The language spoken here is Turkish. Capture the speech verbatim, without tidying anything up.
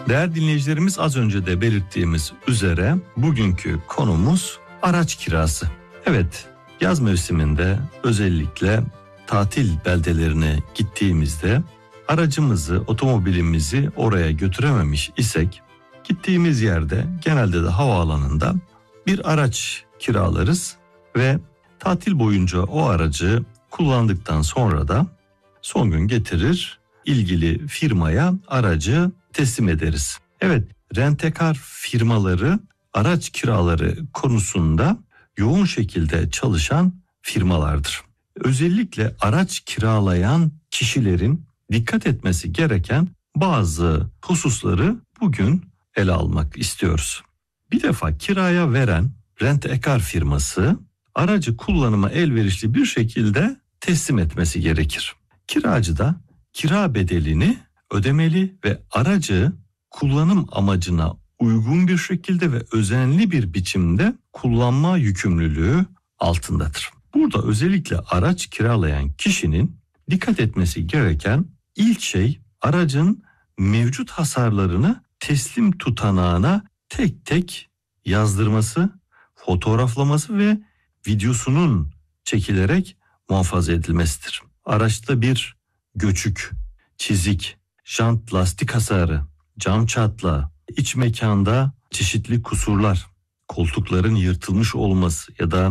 Değerli dinleyicilerimiz, az önce de belirttiğimiz üzere bugünkü konumuz araç kirası. Evet, yaz mevsiminde özellikle tatil beldelerine gittiğimizde aracımızı, otomobilimizi oraya götürememiş isek gittiğimiz yerde genelde de havaalanında bir araç kiralarız ve tatil boyunca o aracı kullandıktan sonra da son gün getirir, ilgili firmaya aracı teslim ederiz. Evet, rentekar firmaları araç kiraları konusunda yoğun şekilde çalışan firmalardır. Özellikle araç kiralayan kişilerin dikkat etmesi gereken bazı hususları bugün ele almak istiyoruz. Bir defa kiraya veren rentekar firması aracı kullanıma elverişli bir şekilde teslim etmesi gerekir. Kiracı da kira bedelini ödemeli ve aracı kullanım amacına uygun bir şekilde ve özenli bir biçimde kullanma yükümlülüğü altındadır. Burada özellikle araç kiralayan kişinin dikkat etmesi gereken ilk şey aracın mevcut hasarlarını teslim tutanağına tek tek yazdırması, fotoğraflaması ve videosunun çekilerek muhafaza edilmesidir. Araçta bir göçük, çizik, jant lastik hasarı, cam çatlağı, iç mekanda çeşitli kusurlar, koltukların yırtılmış olması ya da